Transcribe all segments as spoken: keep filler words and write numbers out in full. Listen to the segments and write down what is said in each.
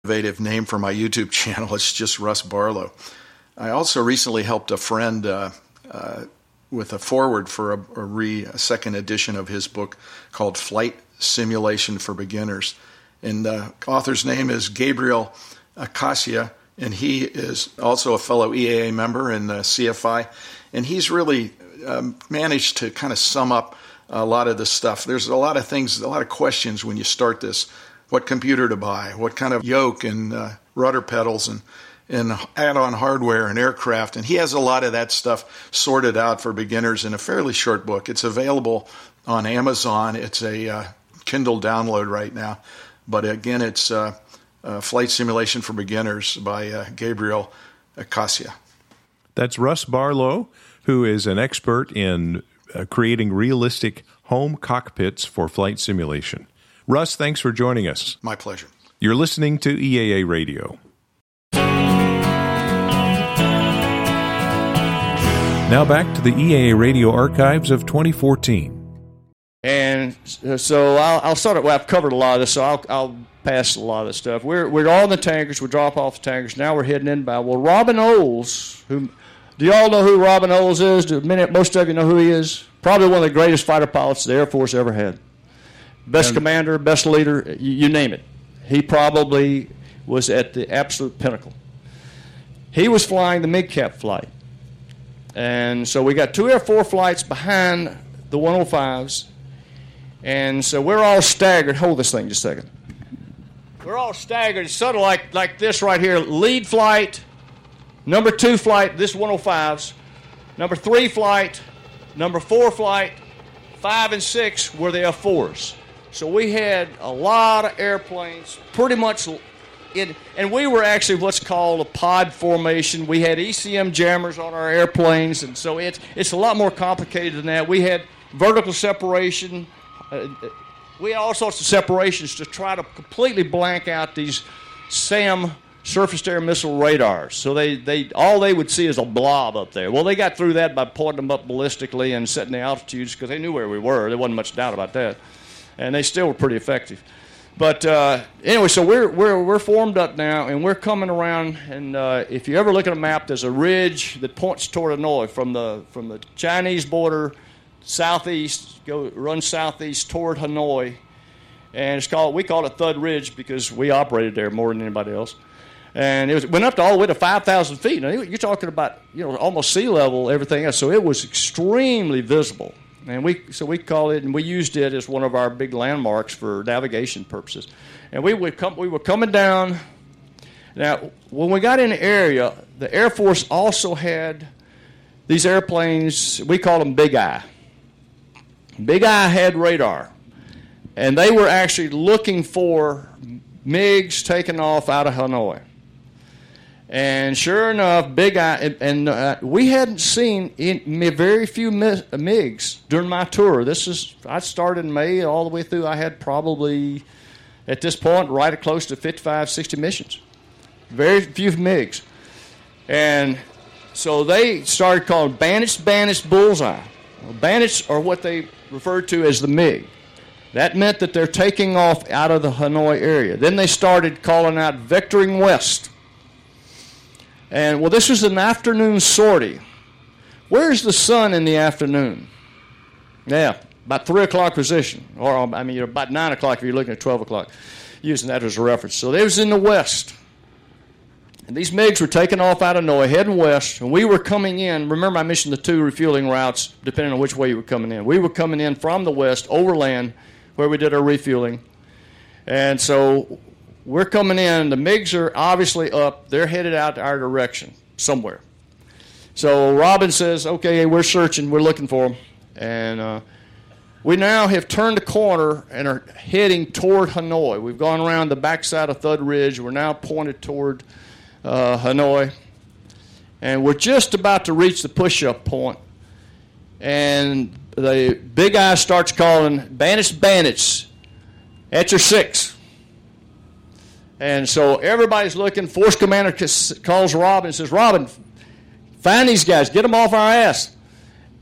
innovative name for my YouTube channel. It's just Russ Barlow. I also recently helped a friend uh, uh, with a foreword for a, a, re, a second edition of his book called Flight Simulation for Beginners. And the author's name is Gabriel Acacia, and he is also a fellow E A A member in the C F I. And he's really um, managed to kind of sum up a lot of this stuff. There's a lot of things, a lot of questions when you start this. What computer to buy, what kind of yoke and uh, rudder pedals and, and add-on hardware and aircraft. And he has a lot of that stuff sorted out for beginners in a fairly short book. It's available on Amazon. It's a uh, Kindle download right now. But again, it's uh, uh, Flight Simulation for Beginners by uh, Gabriel Acacia. That's Russ Barlow, who is an expert in uh, creating realistic home cockpits for flight simulation. Russ, thanks for joining us. My pleasure. You're listening to E A A Radio. Now back to the E A A Radio archives of twenty fourteen. And so I'll, I'll start it. Well, I've covered a lot of this, so I'll, I'll pass a lot of this stuff. We're we're all in the tankers. We drop off the tankers. Now we're heading inbound. Well, Robin Olds, who do you all know who Robin Olds is? Do many, most of you know who he is? Probably one of the greatest fighter pilots the Air Force ever had. Best and, commander, best leader, you, you name it. He probably was at the absolute pinnacle. He was flying the MIG-cap flight. And so we got two Air Force flights behind the one oh fives. And so we're all staggered. Hold this thing just a second. We're all staggered. It's sort of like, like this right here. Lead flight, number two flight, this one oh fives. Number three flight, number four flight, five and six were the F fours. So we had a lot of airplanes, pretty much in, and we were actually what's called a pod formation. We had E C M jammers on our airplanes, and so it's it's a lot more complicated than that. We had vertical separation. Uh, we had all sorts of separations to try to completely blank out these SAM surface-to-air missile radars. So they, they all they would see is a blob up there. Well, they got through that by pointing them up ballistically and setting the altitudes because they knew where we were. There wasn't much doubt about that. And they still were pretty effective. But uh, anyway, so we're we're we're formed up now, and we're coming around. And uh, if you ever look at a map, there's a ridge that points toward Hanoi from the from the Chinese border, southeast, go run southeast toward Hanoi, and it's called we call it Thud Ridge because we operated there more than anybody else. And it was, went up to all the way to five thousand feet. Now you're talking about you know almost sea level, everything else. So it was extremely visible. And we so we call it, and we used it as one of our big landmarks for navigation purposes. And we would come, we were coming down. Now, when we got in the area, the Air Force also had these airplanes. We call them Big Eye. Big Eye had radar, and they were actually looking for MiGs taking off out of Hanoi. And sure enough, Big Eye, and, and uh, we hadn't seen in, very few MiGs during my tour. This is I started in May all the way through. I had probably, at this point, right at close to fifty-five, sixty missions. Very few MiGs. And so they started calling bandits, bandits, bullseye. Well, bandits are what they referred to as the MiG. That meant that they're taking off out of the Hanoi area. Then they started calling out vectoring west. And, well, this was an afternoon sortie. Where's the sun in the afternoon? Yeah, about three o'clock position. Or, I mean, about nine o'clock if you're looking at twelve o'clock, using that as a reference. So they was in the west. And these MiGs were taking off out of Hanoi, heading west, and we were coming in. Remember I mentioned the two refueling routes, depending on which way you were coming in. We were coming in from the west, overland, where we did our refueling. And so we're coming in. The MiGs are obviously up. They're headed out to our direction somewhere. So Robin says, okay, we're searching. We're looking for them. And uh, we now have turned the corner and are heading toward Hanoi. We've gone around the backside of Thud Ridge. We're now pointed toward uh, Hanoi. And we're just about to reach the push-up point. And the Big Eye starts calling, bandits, bandits, at your six. And so everybody's looking. Force commander calls Robin and says, Robin, find these guys. Get them off our ass.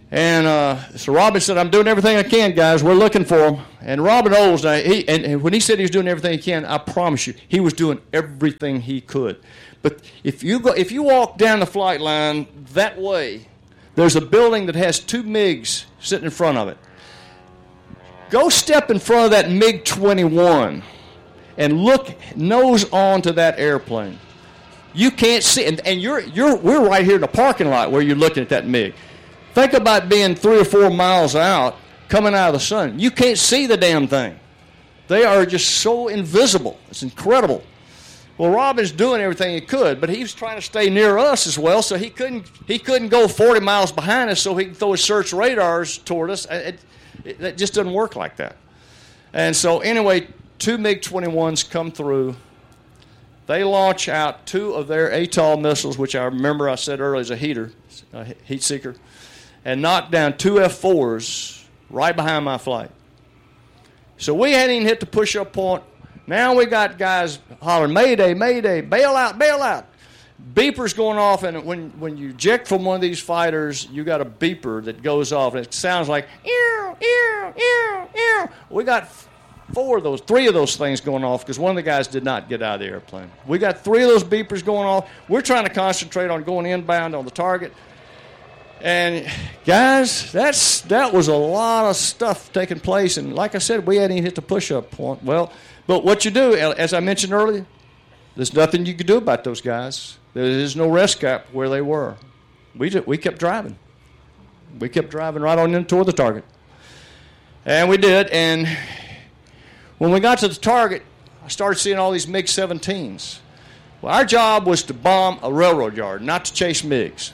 And uh, so Robin said, I'm doing everything I can, guys. We're looking for him. And Robin Olds, now, he, and, and when he said he was doing everything he can, I promise you, he was doing everything he could. But if you go, if you walk down the flight line that way, there's a building that has two MiGs sitting in front of it. Go step in front of that MiG twenty-one and look nose on to that airplane. You can't see, and, and you're you're we're right here in the parking lot where you're looking at that MiG. Think about being three or four miles out, coming out of the sun. You can't see the damn thing. They are just so invisible. It's incredible. Well, Robin's doing everything he could, but he was trying to stay near us as well, so he couldn't he couldn't go forty miles behind us so he could throw his search radars toward us. It, it, it just doesn't work like that. And so anyway, two MiG twenty-ones come through. They launch out two of their A T O L missiles, which I remember I said earlier is a heater, a heat seeker, and knocked down two F fours right behind my flight. So we hadn't even hit the push-up point. Now we got guys hollering, Mayday, Mayday, bail out, bail out. Beepers going off, and when, when you eject from one of these fighters, you got a beeper that goes off, and it sounds like, ew, ew, ew, ew. We got four of those, three of those things going off because one of the guys did not get out of the airplane. We got three of those beepers going off. We're trying to concentrate on going inbound on the target. And, guys, that's that was a lot of stuff taking place. And like I said, we hadn't even hit the push-up point. Well, but what you do, as I mentioned earlier, there's nothing you can do about those guys. There is no rest gap where they were. We just, we kept driving. We kept driving right on in toward the target. And we did. And when we got to the target, I started seeing all these MiG seventeens. Well, our job was to bomb a railroad yard, not to chase MiGs.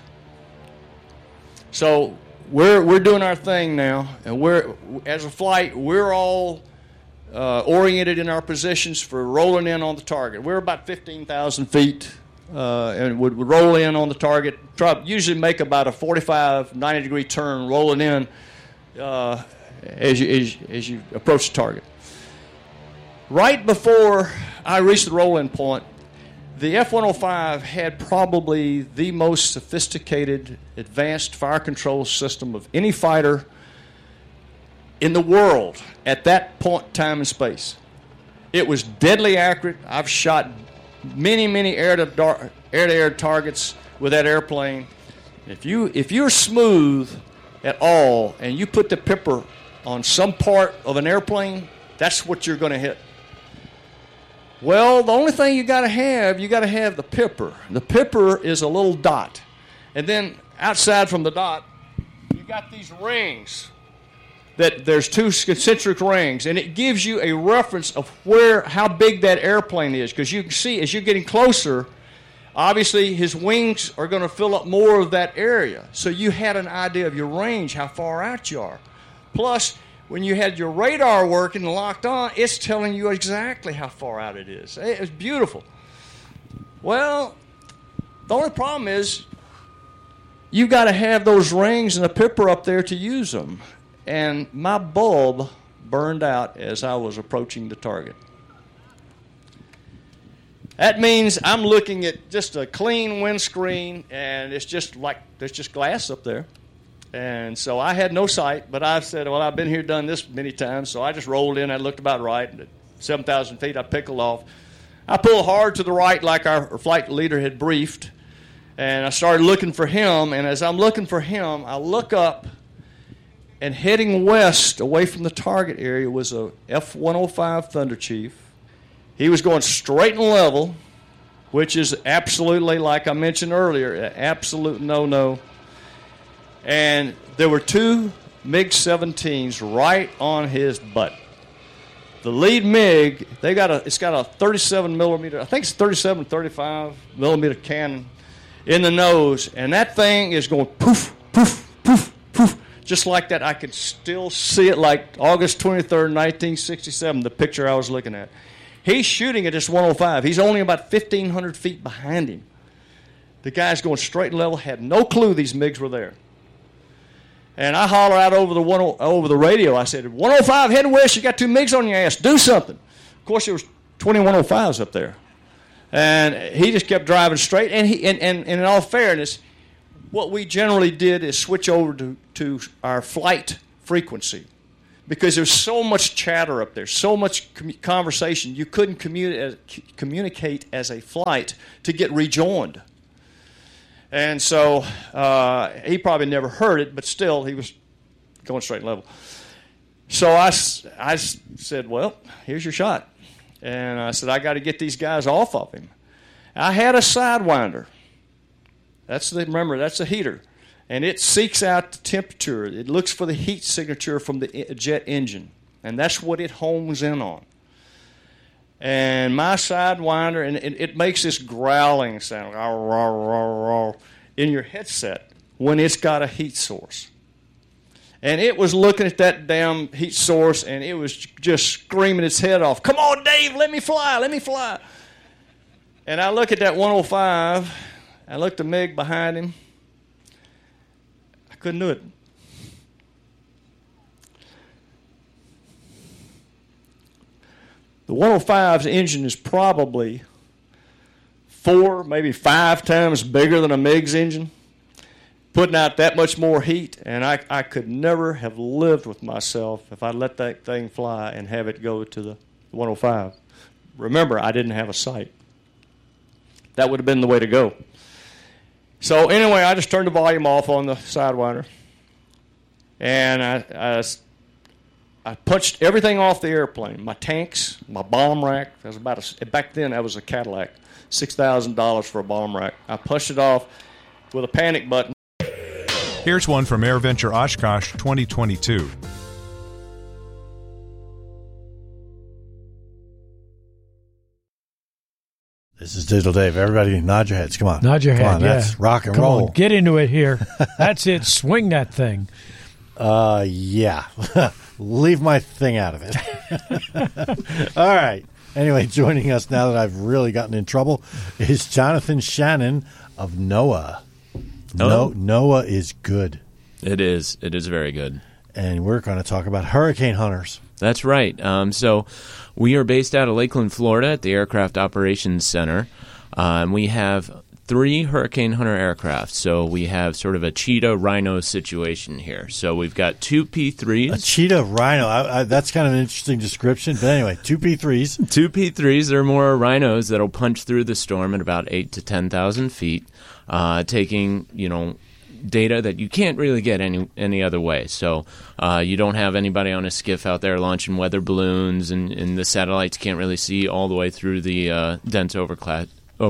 So we're we're doing our thing now, and we're as a flight we're all uh, oriented in our positions for rolling in on the target. We're about fifteen thousand feet, uh, and would, would roll in on the target. Try usually make about a forty-five, ninety degree turn rolling in uh, as you as, as you approach the target. Right before I reached the roll-in point, the F one oh five had probably the most sophisticated, advanced fire control system of any fighter in the world at that point in time and space. It was deadly accurate. I've shot many, many air-to-air air-to-air targets with that airplane. If you if you're smooth at all and you put the pipper on some part of an airplane, that's what you're going to hit. Well, the only thing you got to have, you got to have the pipper. The pipper is a little dot. And then outside from the dot, you got these rings. That there's two concentric rings, and it gives you a reference of where, how big that airplane is. Because you can see, as you're getting closer, obviously his wings are going to fill up more of that area. So you had an idea of your range, how far out you are. Plus, when you had your radar working and locked on, it's telling you exactly how far out it is. It was beautiful. Well, the only problem is you got to have those rings and the pipper up there to use them. And my bulb burned out as I was approaching the target. That means I'm looking at just a clean windscreen, and it's just like there's just glass up there. And so I had no sight, but I said, well, I've been here, done this many times, so I just rolled in. I looked about right. And at seven thousand feet, I pickled off. I pulled hard to the right like our flight leader had briefed, and I started looking for him. And as I'm looking for him, I look up, and heading west away from the target area was a F one oh five Thunder Chief. He was going straight and level, which is absolutely, like I mentioned earlier, an absolute no-no. And there were two MiG seventeens right on his butt. The lead MiG, they got a, it's got a thirty-seven millimeter, I think it's thirty-seven, thirty-five millimeter cannon in the nose, and that thing is going poof, poof, poof, poof, just like that. I could still see it like August twenty-third, nineteen sixty-seven, the picture I was looking at. He's shooting at this one oh five. He's only about fifteen hundred feet behind him. The guy's going straight and level, had no clue these MiGs were there. And I holler out over the one, over the radio. I said, one oh five heading west, you got two MiGs on your ass. Do something. Of course, there was twenty one oh fives up there. And he just kept driving straight. And, he, and, and, and in all fairness, what we generally did is switch over to, to our flight frequency, because there's so much chatter up there, so much com- conversation, you couldn't communi- as, c- communicate as a flight to get rejoined. And so uh, he probably never heard it, but still he was going straight and level. So I, I said, well, here's your shot. And I said, I got to get these guys off of him. I had a Sidewinder. That's the, remember, that's a heater. And it seeks out the temperature. It looks for the heat signature from the jet engine. And that's what it homes in on. And my Sidewinder, and it, it makes this growling sound rah, rah, rah, rah, in your headset when it's got a heat source. And it was looking at that damn heat source, and it was just screaming its head off. Come on, Dave, let me fly, let me fly. And I look at that one oh five. I looked at Meg behind him. I couldn't do it. The one oh five's engine is probably four, maybe five times bigger than a MiG's engine, putting out that much more heat, and I, I could never have lived with myself if I let that thing fly and have it go to the one oh five. Remember, I didn't have a sight. That would have been the way to go. So anyway, I just turned the volume off on the Sidewinder, and I, I, I punched everything off the airplane. My tanks, my bomb rack. That was about a, back then that was a Cadillac, six thousand dollars for a bomb rack. I punched it off with a panic button. Here's one from AirVenture Oshkosh twenty twenty-two. This is Digital Dave. Everybody nod your heads. Come on. Nod your Come head, on, yeah. That's rock and Come roll. on, get into it here. That's it. Swing that thing. Uh, yeah. Leave my thing out of it. All right. Anyway, joining us now that I've really gotten in trouble is Jonathan Shannon of NOAA. No, NOAA is good. It is. It is very good. And we're going to talk about hurricane hunters. That's right. Um, so we are based out of Lakeland, Florida at the Aircraft Operations Center. Um, we have three Hurricane Hunter aircraft. So we have sort of a cheetah rhino situation here. So we've got two P threes. A cheetah rhino. I, I, that's kind of an interesting description. But anyway, two P threes. Two P threes. They're more rhinos that'll punch through the storm at about eight to ten thousand feet, uh, taking, you know, data that you can't really get any any other way. So uh, you don't have anybody on a skiff out there launching weather balloons, and, and the satellites can't really see all the way through the uh, dense overcast,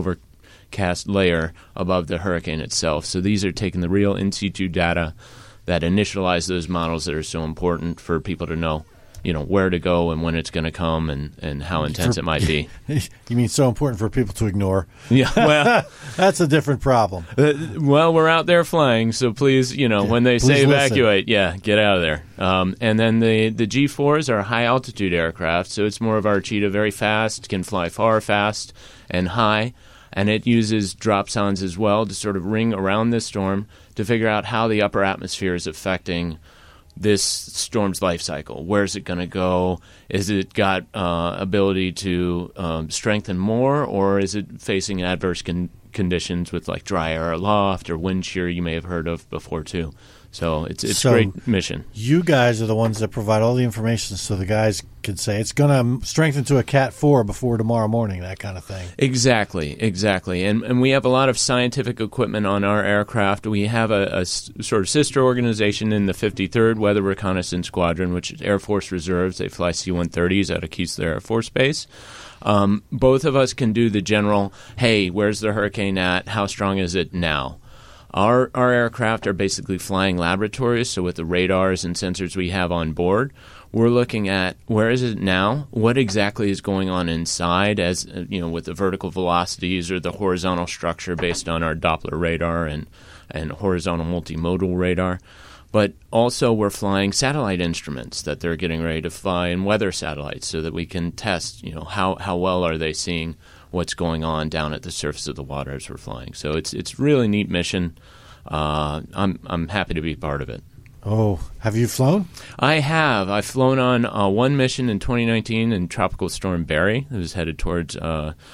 overcast layer above the hurricane itself. So these are taking the real in situ data that initialize those models that are so important for people to know, you know, where to go and when it's going to come, and, and how intense For, it might be. You mean so important for people to ignore? Yeah, well, that's a different problem. Uh, well, we're out there flying, so please, you know, Yeah, when they say please evacuate, yeah, get out of there. Um, and then the, the G fours are high-altitude aircraft, so it's more of our Cheetah, very fast, can fly far, fast, and high. And it uses drop sounds as well to sort of ring around this storm to figure out how the upper atmosphere is affecting this storm's life cycle. Where's it going to go? Is it got uh, ability to um, strengthen more, or is it facing adverse con- conditions with like dry air aloft or wind shear you may have heard of before too? So it's it's So a great mission. You guys are the ones that provide all the information so the guys can say it's going to strengthen to a Cat four before tomorrow morning, that kind of thing. Exactly, exactly. And and we have a lot of scientific equipment on our aircraft. We have a, a s- sort of sister organization in the fifty-third Weather Reconnaissance Squadron, which is Air Force Reserves. They fly C one thirties out of Keesler Air Force Base. Um, both of us can do the general, hey, where's the hurricane at? How strong is it now? Our our aircraft are basically flying laboratories, so with the radars and sensors we have on board, we're looking at where is it now, what exactly is going on inside, as you know, with the vertical velocities or the horizontal structure based on our Doppler radar and, and horizontal multimodal radar. But also we're flying satellite instruments that they're getting ready to fly, and weather satellites, so that we can test, you know, how, how well are they seeing what's going on down at the surface of the water as we're flying. So it's it's really neat mission. Uh, I'm I'm happy to be part of it. Oh, have you flown? I have. I've flown on uh, one mission in twenty nineteen in Tropical Storm Barry. It was headed towards uh,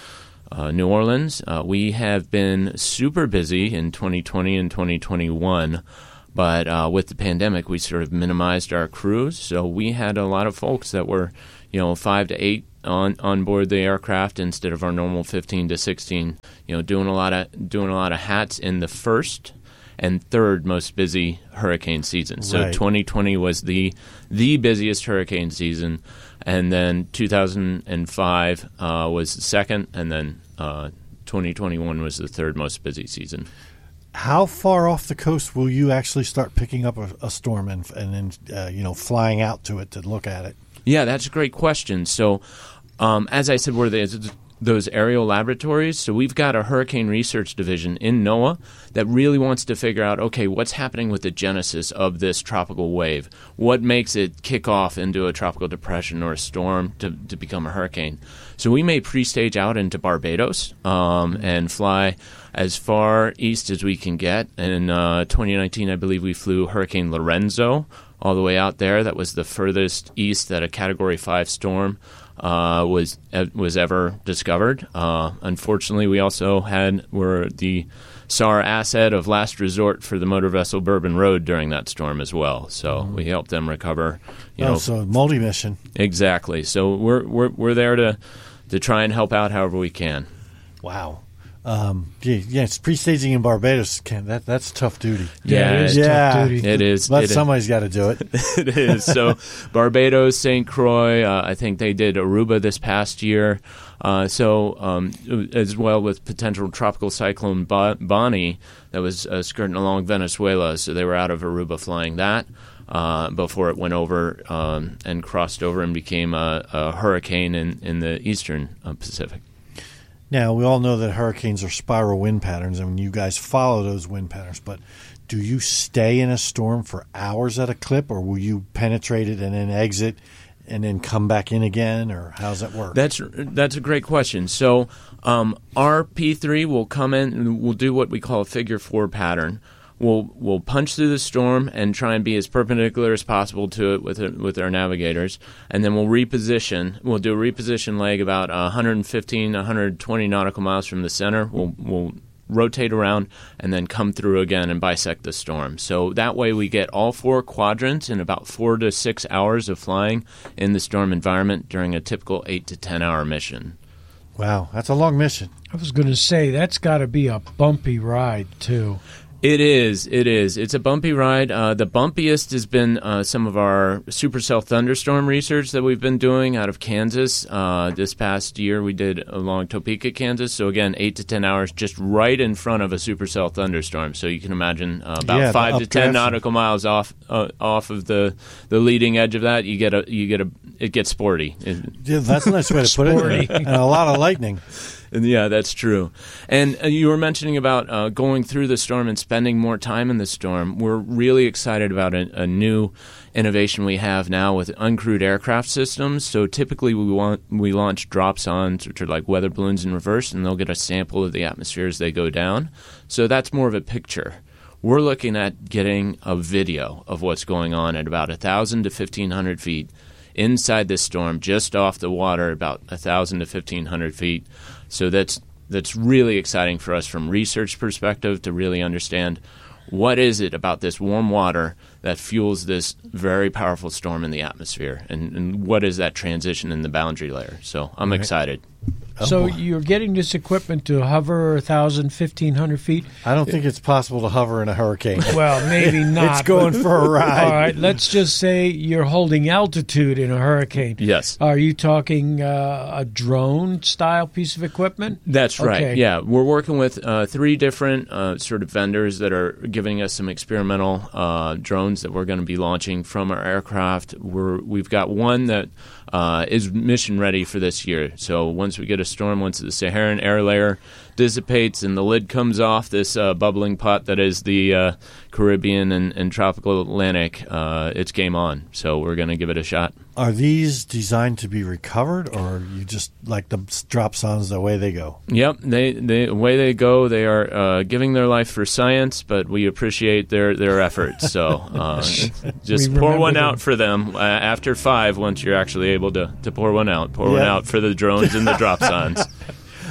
uh, New Orleans. Uh, we have been super busy in twenty twenty and twenty twenty-one, but uh, with the pandemic, we sort of minimized our crews. So we had a lot of folks that were, you know, five to eight on on board the aircraft instead of our normal fifteen to sixteen. You know, doing a lot of doing a lot of hats in the first and third most busy hurricane season. So Right. twenty twenty was the the busiest hurricane season, and then two thousand five uh, was the second, and then uh, twenty twenty-one was the third most busy season. How far off the coast will you actually start picking up a, a storm and, and then uh, you know flying out to it to look at it? Yeah, that's a great question. So, um, as I said, we're the, those aerial laboratories. So we've got a hurricane research division in NOAA that really wants to figure out, okay, what's happening with the genesis of this tropical wave? What makes it kick off into a tropical depression or a storm to, to become a hurricane? So we may pre-stage out into Barbados um, and fly as far east as we can get. In uh, twenty nineteen, I believe we flew Hurricane Lorenzo all the way out there. That was the furthest east that a Category five storm uh, was uh, was ever discovered. Uh, unfortunately, we also had were the S A R asset of last resort for the motor vessel Bourbon Road during that storm as well. So mm-hmm. we helped them recover. You oh, know, so multi-mission. Exactly. So we're we're we're there to to try and help out however we can. Wow. Um, yeah, yeah, it's pre-staging in Barbados. Can, that that's tough duty. Yeah, it is yeah. tough duty. It is. But it somebody's got to do it. It is. So Barbados, Saint Croix, uh, I think they did Aruba this past year. Uh, so um, as well with potential tropical cyclone Bonnie that was uh, skirting along Venezuela. So they were out of Aruba flying that uh, before it went over um, and crossed over and became a, a hurricane in, in the eastern uh, Pacific. Now, we all know that hurricanes are spiral wind patterns, and you guys follow those wind patterns, but do you stay in a storm for hours at a clip, or will you penetrate it and then exit and then come back in again, or how does that work? That's that's a great question. So um, our P three will come in and we'll do what we call a figure four pattern. We'll we'll punch through the storm and try and be as perpendicular as possible to it with it, with our navigators, and then we'll reposition. We'll do a reposition leg about one hundred fifteen, one hundred twenty nautical miles from the center. We'll we'll rotate around and then come through again and bisect the storm. So that way we get all four quadrants in about four to six hours of flying in the storm environment during a typical eight to ten hour mission. Wow, that's a long mission. I was going to say, that's got to be a bumpy ride, too. It is. It is. It's a bumpy ride. Uh, the bumpiest has been uh, some of our supercell thunderstorm research that we've been doing out of Kansas. Uh, this past year, we did along Topeka, Kansas. So again, eight to ten hours, just right in front of a supercell thunderstorm. So you can imagine uh, about Yeah, five to ten updraft. nautical miles off uh, off of the the leading edge of that. You get a you get a it gets sporty. It, Yeah, that's a nice way to put it. And a lot of lightning. Yeah, that's true. And uh, you were mentioning about uh, going through the storm and spending more time in the storm. We're really excited about a, a new innovation we have now with uncrewed aircraft systems. So typically we want we launch drop-ons, which are like weather balloons in reverse, and they'll get a sample of the atmosphere as they go down. So that's more of a picture. We're looking at getting a video of what's going on at about one thousand to fifteen hundred feet inside this storm, just off the water, about one thousand to fifteen hundred feet. So that's that's really exciting for us from research perspective to really understand what is it about this warm water that fuels this very powerful storm in the atmosphere, and, and what is that transition in the boundary layer. So I'm Right. excited. So boy. you're getting this equipment to hover one thousand, fifteen hundred feet? I don't think it's possible to hover in a hurricane. Well, maybe not. It's going but- for a ride. All right, let's just say you're holding altitude in a hurricane. Yes. Are you talking uh, a drone-style piece of equipment? That's right. Okay. Yeah, we're working with uh, three different uh, sort of vendors that are giving us some experimental uh, drones that we're going to be launching from our aircraft. We're, we've got one that uh, is mission ready for this year. So once we get a storm, once the Saharan air layer dissipates and the lid comes off this uh, bubbling pot that is the uh, Caribbean and, and tropical Atlantic, uh, it's game on. So we're going to give it a shot. Are these designed to be recovered, or are you just like the drop-ons the way they go? Yep, they, they the way they go, they are uh, giving their life for science, but we appreciate their, their efforts. So uh, just We pour remember one them. out for them uh, after five. Once you're actually able to, to pour one out, pour one Yeah. out for the drones and the drop-ons.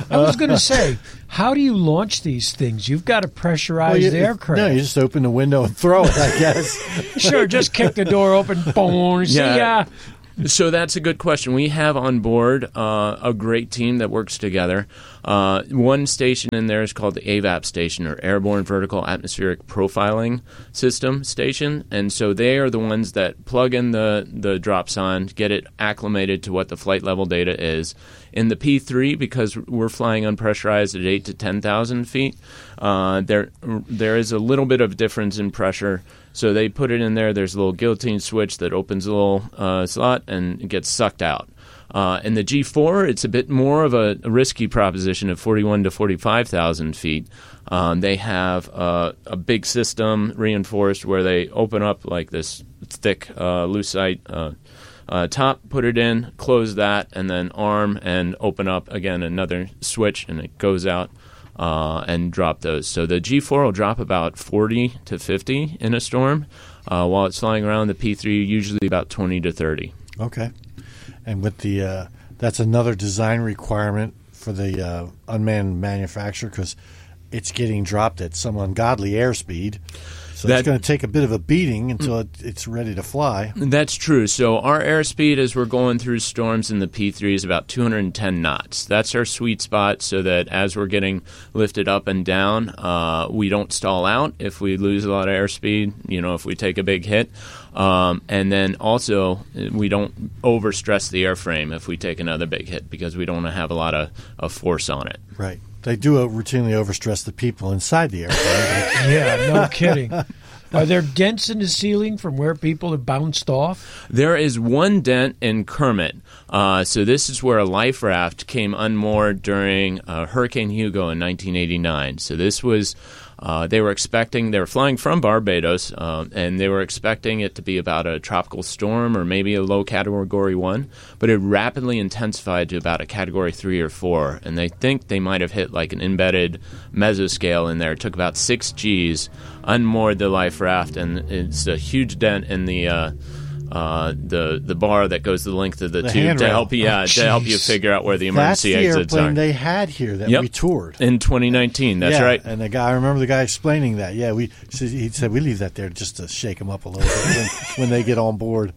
I was going to say, how do you launch these things? You've got a pressurized Well, you- aircraft. No, you just open the window and throw it, I guess. Sure, just kick the door open. Boom. See Yeah. ya. So that's a good question. We have on board uh, a great team that works together. Uh, one station in there is called the A V A P station, or Airborne Vertical Atmospheric Profiling System station. And so they are the ones that plug in the, the dropsonde, get it acclimated to what the flight level data is. In the P three, because we're flying unpressurized at eight to ten thousand feet, uh, there there is a little bit of difference in pressure. So they put it in there. There's a little guillotine switch that opens a little uh, slot and it gets sucked out. Uh, in the G four, it's a bit more of a, a risky proposition at forty-one to forty-five thousand feet. Um, they have uh, a big system reinforced where they open up like this thick uh, lucite uh, uh, top, put it in, close that, and then arm and open up again another switch, and it goes out. Uh, and drop those. So the G four will drop about forty to fifty in a storm, uh, while it's flying around. The P three usually about twenty to thirty. Okay. And with the uh, that's another design requirement for the uh, unmanned manufacturer, because it's getting dropped at some ungodly airspeed. So That- it's going to take a bit of a beating until it, it's ready to fly. That's true. So our airspeed as we're going through storms in the P three is about two hundred ten knots. That's our sweet spot, so that as we're getting lifted up and down, uh, we don't stall out if we lose a lot of airspeed, you know, if we take a big hit. Um, and then also we don't overstress the airframe if we take another big hit, because we don't want to have a lot of, of force on it. Right. They do uh, routinely overstress the people inside the airplane. Yeah, no kidding. Are there dents in the ceiling from where people have bounced off? There is one dent in Kermit. Uh, so this is where a life raft came unmoored during uh, Hurricane Hugo in nineteen eighty-nine. So this was, uh, they were expecting, they were flying from Barbados, uh, and they were expecting it to be about a tropical storm or maybe a low Category one, but it rapidly intensified to about a Category three or four, and they think they might have hit like an embedded mesoscale in there. It took about six G's, unmoored the life raft, and it's a huge dent in the uh, uh, the the bar that goes the length of the, The tube to handrail. help you yeah, Oh, to help you jeez. figure out where the That's emergency the exits airplane are. they had here that Yep. we toured. In twenty nineteen, that's yeah, right. And the guy, I remember the guy explaining that. Yeah, we he said we leave that there just to shake them up a little bit when, when they get on board.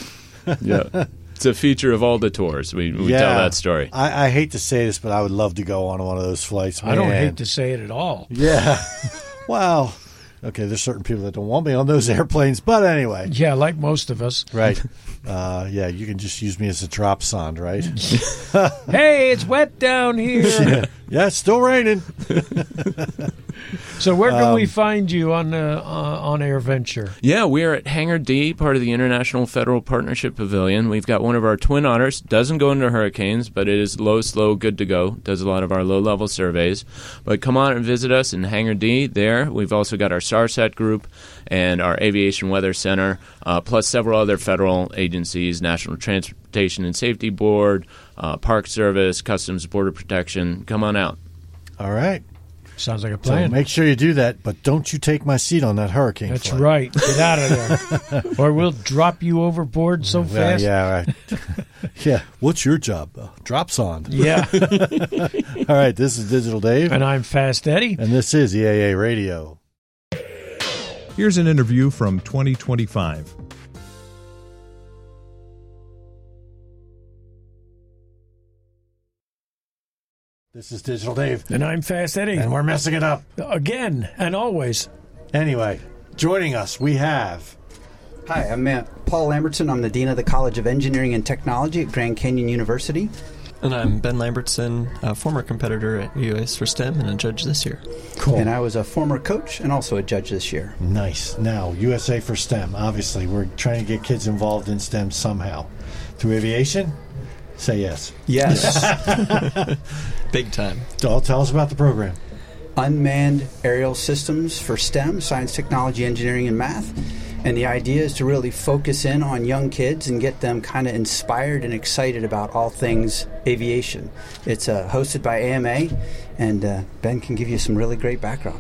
Yeah, it's a feature of all the tours. We, we yeah, tell that story. I, I hate to say this, but I would love to go on one of those flights. I don't Man. hate to say it at all. Yeah. Wow. Okay, there's certain people that don't want me on those airplanes, but anyway. Yeah, like most of us. Right. Uh, yeah, you can just use me as a drop sonde, right? Hey, it's wet down here. Yeah, it's still raining. So where can Um, we find you on uh, uh, on AirVenture? Yeah, we are at Hangar D, part of the International Federal Partnership Pavilion. We've got one of our Twin Otters. Doesn't go into hurricanes, but it is low, slow, good to go. Does a lot of our low-level surveys. But come on and visit us in Hangar D there. We've also got our SARSAT group and our Aviation Weather Center, uh, plus several other federal agencies, National Transportation and Safety Board, uh, Park Service, Customs Border Protection. Come on out. All right. Sounds like a So plan. make sure you do that, but don't you take my seat on that hurricane That's flight. right. Get out of there, or we'll drop you overboard so Yeah, fast. yeah, right. Yeah. What's your job? Uh, drop sonde. Yeah. All right, this is Digital Dave, And I'm Fast Eddie. and this is E A A Radio. Here's an interview from twenty twenty-five. This is Digital Dave, And I'm Fast Eddie. and we're messing it up. Again and always. Anyway, joining us, we have... Hi, I'm uh, Paul Lambertson. I'm the Dean of the College of Engineering and Technology at Grand Canyon University. And I'm Ben Lambertson, a former competitor at U S for STEM and a judge this year. Cool. And I was a former coach and also a judge this year. Nice. Now, U S A for STEM. Obviously, we're trying to get kids involved in STEM somehow. Through aviation? Say yes. Yes. Big time. Tell, tell us about the program. Unmanned aerial systems for STEM, science, technology, engineering, and math. And the idea is to really focus in on young kids and get them kind of inspired and excited about all things aviation. It's uh, hosted by A M A, and uh, Ben can give you some really great background.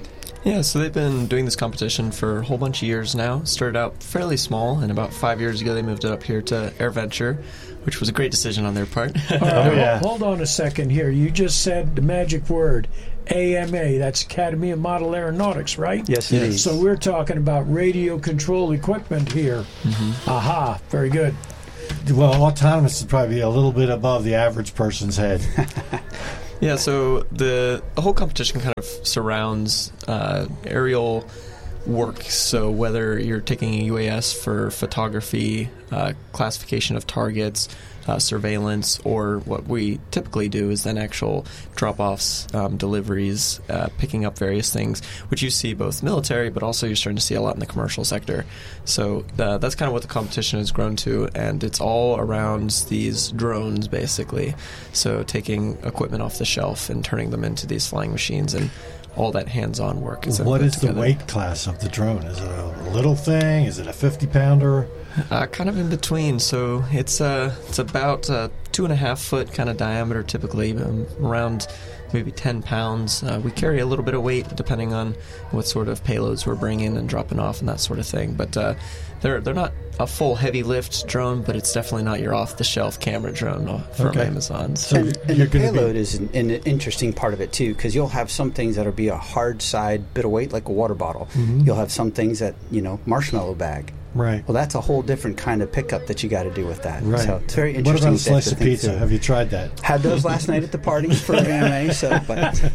Yeah, so they've been doing this competition for a whole bunch of years now. Started out fairly small, and about five years ago they moved it up here to AirVenture, which was a great decision on their part. All right, Oh, yeah. Hold on a second here. You just said the magic word, A M A. That's Academy of Model Aeronautics, right? Yes, indeed. So we're talking about radio control equipment here. Mm-hmm. Aha, very good. Well, autonomous is probably a little bit above the average person's head. Yeah, so the, the whole competition kind of surrounds uh, aerial work. So whether you're taking a U A S for photography, uh, classification of targets, uh, surveillance, or what we typically do is then actual drop-offs, um, deliveries, uh, picking up various things, which you see both military, but also you're starting to see a lot in the commercial sector. So uh, that's kind of what the competition has grown to, and it's all around these drones, basically. So taking equipment off the shelf and turning them into these flying machines, and all that hands-on work. Is What put is the together. weight class of the drone? Is it a little thing? Is it a fifty-pounder? Uh, kind of in between. So it's uh, it's about uh, two and a half foot kind of diameter, typically um, around maybe ten pounds. Uh, we carry a little bit of weight depending on what sort of payloads we're bringing and dropping off and that sort of thing. But uh, they're they're not a full heavy lift drone, but it's definitely not your off the shelf camera drone from Okay. Amazon. So And, and you're the gonna be- payload is an, an interesting part of it too, because you'll have some things that'll be a hard side bit of weight, like a water bottle. Mm-hmm. You'll have some things that, you know, marshmallow bag. Right. Well, that's a whole different kind of pickup that you got to do with that. Right. So it's very What interesting. about a to have slice to of think pizza? through. Have you tried that? Had those last night at the party for A M A. So, but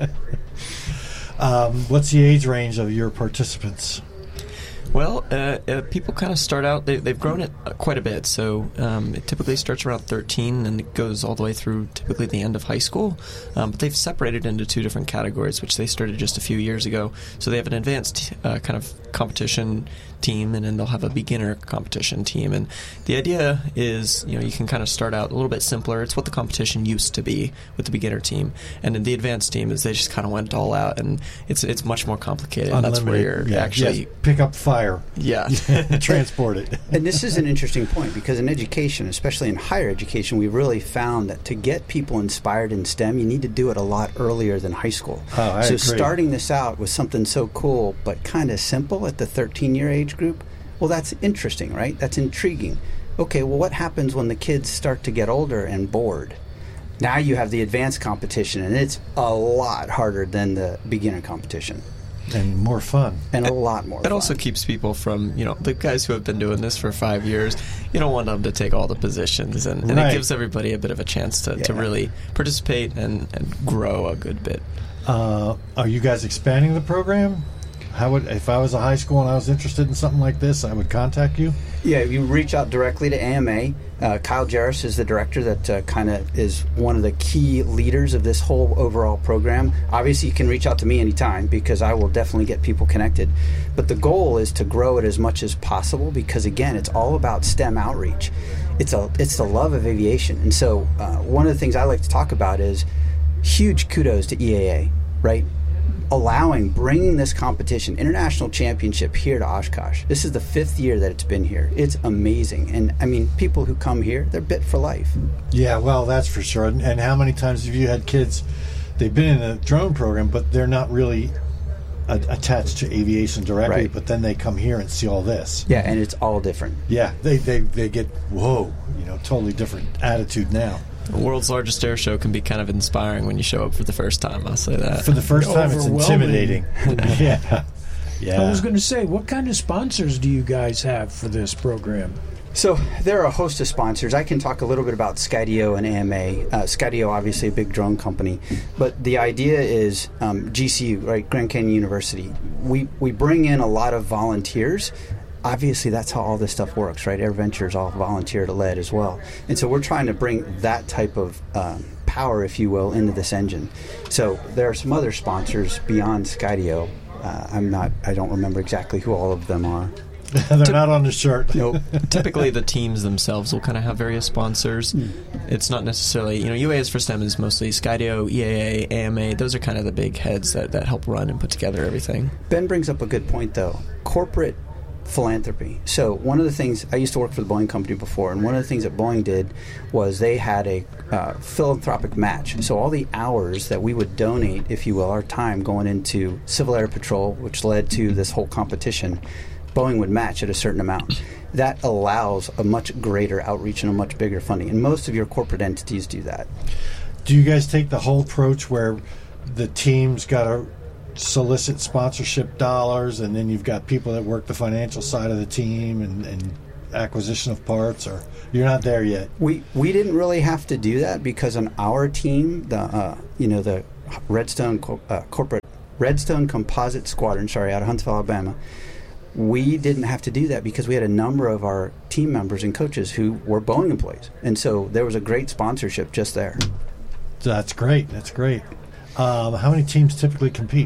Um, what's the age range of your participants? Well, uh, uh, people kind of start out, they, they've grown it uh, quite a bit. So um, it typically starts around thirteen and it goes all the way through typically the end of high school. Um, but they've separated into two different categories, which they started just a few years ago. So they have an advanced uh, kind of competition team, and then they'll have a beginner competition team. And the idea is, you know, you can kind of start out a little bit simpler. It's what the competition used to be with the beginner team. And then the advanced team is they just kind of went all out, and it's it's much more complicated. And that's where Unlimited. you're Yeah. actually... Yes. Pick up fire. Yeah. Transport it. and this is an interesting point, because in education, especially in higher education, we really found that to get people inspired in STEM, you need to do it a lot earlier than high school. Oh, I so agree. starting this out with something so cool but kind of simple at the thirteen-year age group, well, that's interesting, right? That's intriguing. Okay, well, what happens when the kids start to get older and bored? Now you have the advanced competition, and it's a lot harder than the beginner competition, And more fun. and a lot more It fun. also keeps people from, you know, the guys who have been doing this for five years, you don't want them to take all the positions. And, and Right. it gives everybody a bit of a chance to, to Yeah. really participate and, and grow a good bit. Uh, are you guys expanding the program? How would, if I was a high school and I was interested in something like this, I would contact you? Yeah, you reach out directly to A M A. Uh, Kyle Jarris is the director that uh, kind of is one of the key leaders of this whole overall program. Obviously, you can reach out to me anytime, because I will definitely get people connected. But the goal is to grow it as much as possible, because, again, it's all about STEM outreach. It's a it's the love of aviation. And so uh, one of the things I like to talk about is huge kudos to E A A, right? Allowing, bringing this competition, international championship, here to Oshkosh. This is the fifth year that it's been here. It's amazing. And, I mean, people who come here, they're bit for life. Yeah, well, that's for sure. And, and how many times have you had kids, they've been in a drone program, but they're not really a, attached to aviation directly, Right. but then they come here and see all this. Yeah, and it's all different. Yeah, they, they, they get, whoa, you know, totally different attitude now. The world's largest air show can be kind of inspiring when you show up for the first time, I'll say that. For the first time, it's Overwhelming. intimidating. yeah. Yeah. I was going to say, what kind of sponsors do you guys have for this program? So there are a host of sponsors. I can talk a little bit about Skydio and A M A. Uh, Skydio, obviously a big drone company, but the idea is um, G C U, right, Grand Canyon University. We we bring in a lot of volunteers. Obviously, that's how all this stuff works, right? AirVenture is all volunteer-led as well. And so we're trying to bring that type of um, power, if you will, into this engine. So there are some other sponsors beyond Skydio. Uh, I'm not, I don't remember exactly who all of them are. They're not on the shirt. Nope. Typically, the teams themselves will kind of have various sponsors. It's not necessarily, you know, U A S for STEM is mostly Skydio, E A A, A M A. Those are kind of the big heads that, that help run and put together everything. Ben brings up a good point, though. Corporate philanthropy. So one of the things, I used to work for the Boeing company before, and one of the things that Boeing did was they had a uh, philanthropic match. So all the hours that we would donate, if you will, our time going into Civil Air Patrol, which led to this whole competition, Boeing would match at a certain amount. That allows a much greater outreach and a much bigger funding. And most of your corporate entities do that. Do you guys take the whole approach where the team's got to solicit sponsorship dollars, and then you've got people that work the financial side of the team and, and acquisition of parts, or you're not there yet? We we didn't really have to do that because on our team, the uh, you know the Redstone co- uh, corporate Redstone Composite Squadron, sorry, out of Huntsville, Alabama, we didn't have to do that because we had a number of our team members and coaches who were Boeing employees, and so there was a great sponsorship just there. That's great. That's great. Um, how many teams typically compete?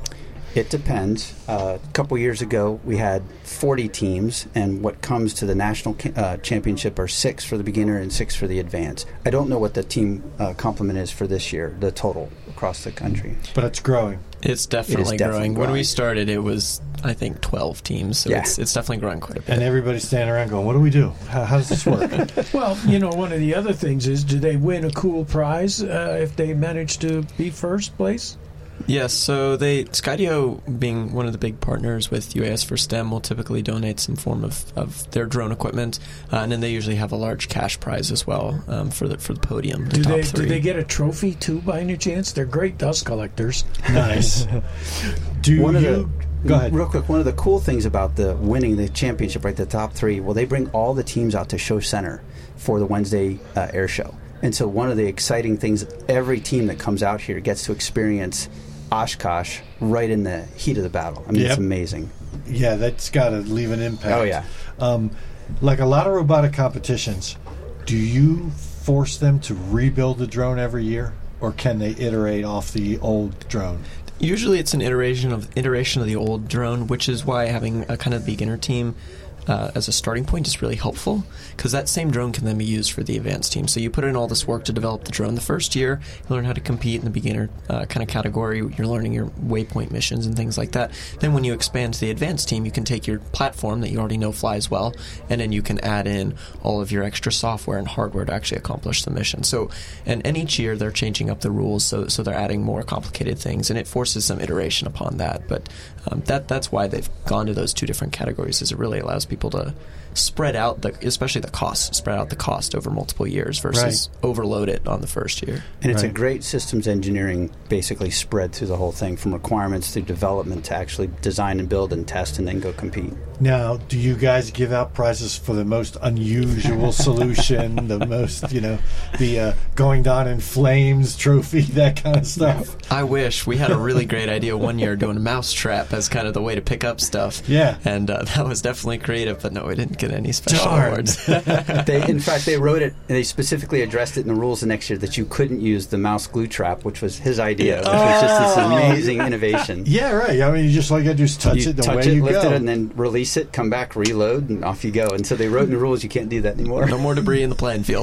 It depends. Uh, a couple years ago, we had forty teams, and what comes to the national ca- uh, championship are six for the beginner and six for the advanced. I don't know what the team uh, complement is for this year, the total across the country. But it's growing. It's definitely, It is definitely growing. growing. When we started, it was, I think, twelve teams, so Yeah. it's, it's definitely growing quite a bit. And everybody's standing around going, what do we do? How, how does this work? Well, you know, one of the other things is, do they win a cool prize uh, if they manage to be first place? Yes, so they Skydio, being one of the big partners with U A S for STEM, will typically donate some form of, of their drone equipment, uh, and then they usually have a large cash prize as well um, for the for the podium. The Do top they three. do they get a trophy too by any chance? They're great dust collectors. Nice. Do One of you... the, Go ahead. Real quick, one of the cool things about the winning the championship, right, the top three, well, they bring all the teams out to Show Center for the Wednesday uh, air show. And so one of the exciting things, every team that comes out here gets to experience Oshkosh right in the heat of the battle. I mean, Yep. it's amazing. Yeah, that's got to leave an impact. Oh, yeah. Um, like a lot of robotic competitions, do you force them to rebuild the drone every year, or can they iterate off the old drone? Usually, it's an iteration of iteration of the old drone, which is why having a kind of beginner team Uh, as a starting point is really helpful, because that same drone can then be used for the advanced team. So you put in all this work to develop the drone. The first year, you learn how to compete in the beginner uh, kind of category. You're learning your waypoint missions and things like that. Then when you expand to the advanced team, you can take your platform that you already know flies well, and then you can add in all of your extra software and hardware to actually accomplish the mission. So, and, and each year they're changing up the rules, so so they're adding more complicated things, and it forces some iteration upon that. But um, that that's why they've gone to those two different categories, is it really allows people to spread out the, especially the cost, spread out the cost over multiple years versus Right. overload it on the first year. And it's Right. a great systems engineering basically spread through the whole thing, from requirements through development to actually design and build and test and then go compete. Now, do you guys give out prizes for the most unusual solution, the most, you know, the uh, going down in flames trophy, that kind of stuff? I wish. We had a really great idea one year doing a mouse trap as kind of the way to pick up stuff. Yeah. And uh, that was definitely creative, but no, we didn't get any special Darn. awards. They, in fact, they wrote it, and they specifically addressed it in the rules the next year that you couldn't use the mouse glue trap, which was his idea, which was just this amazing innovation. Yeah, right. I mean, you just all you got to do is touch You it, the touch way it, you lift go. it, and then release it, come back, reload, and off you go. And so they wrote in the rules you can't do that anymore. No more debris in the playing field.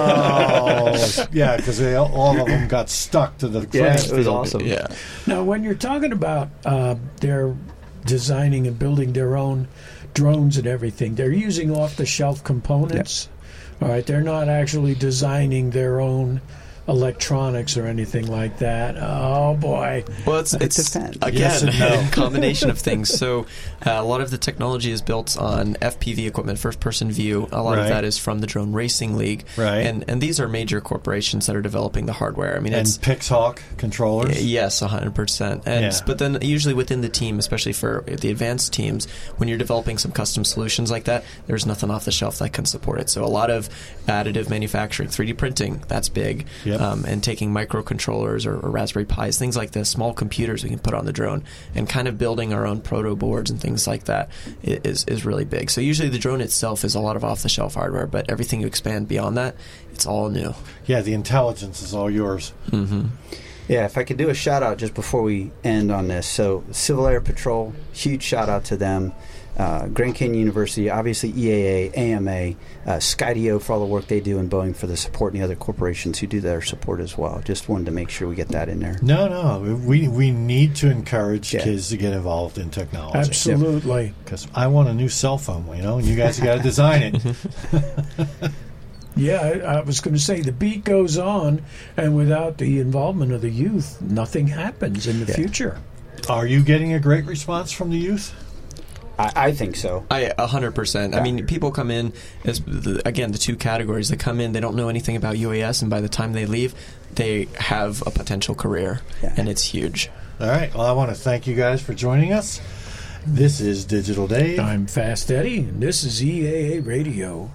Oh, yeah, because all of them got stuck to the Yeah, flames it was field. awesome. Yeah. Now, when you're talking about uh, their designing and building their own drones and everything, they're using off-the-shelf components. All right, they're not actually designing their own electronics or anything like that. Oh boy! Well, it's it's depends. again Yes and no. a combination of things. So uh, a lot of the technology is built on F P V equipment, first-person view. A lot Right. of that is from the Drone Racing League, Right. And and these are major corporations that are developing the hardware. I mean, And it's Pixhawk controllers. yes, a hundred percent. And Yeah. but then usually within the team, especially for the advanced teams, when you're developing some custom solutions like that, there's nothing off the shelf that can support it. So a lot of additive manufacturing, three D printing, that's big, Yep. um, and taking microcontrollers or, or Raspberry Pis, things like this, small computers we can put on the drone, and kind of building our own proto boards and things like that i- is is really big. So usually the drone itself is a lot of off the shelf hardware, but everything you expand beyond that, it's all new. Yeah, the intelligence is all yours. Mm-hmm. Yeah, if I could do a shout out just before we end on this. So, Civil Air Patrol, huge shout out to them. uh, Grand Canyon University, obviously E A A, A M A, uh, Skydio for all the work they do, and Boeing for the support, and the other corporations who do their support as well. Just wanted to make sure we get that in there. No, no, we we need to encourage Yeah. kids to get involved in technology. Absolutely. Because I want a new cell phone, you know, and you guys got to design it. Yeah, I, I was going to say the beat goes on, and without the involvement of the youth, nothing happens in the Yeah. future. Are you getting a great response from the youth? I, I think so. I a hundred percent. I mean, people come in as the, again the two categories. They come in, they don't know anything about U A S, and by the time they leave, they have a potential career, Yeah. and it's huge. All right. Well, I want to thank you guys for joining us. This is Digital Dave. I'm Fast Eddie, and this is E A A Radio.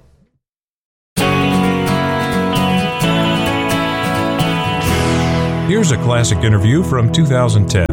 Here's a classic interview from two thousand ten.